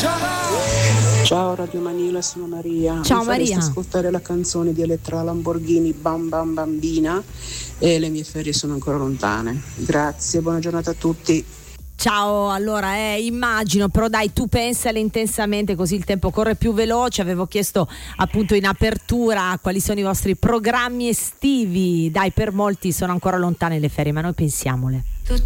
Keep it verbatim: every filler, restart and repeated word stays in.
Ciao Radio Manila, sono Maria. Ciao Mi fareste Maria. ascoltare la canzone di Elettra Lamborghini Bam Bam Bambina e le mie ferie sono ancora lontane. Grazie, buona giornata a tutti. Ciao, allora eh, immagino, però dai, tu pensale intensamente, così il tempo corre più veloce. Avevo chiesto appunto in apertura quali sono i vostri programmi estivi. Dai, per molti sono ancora lontane le ferie, ma noi pensiamole.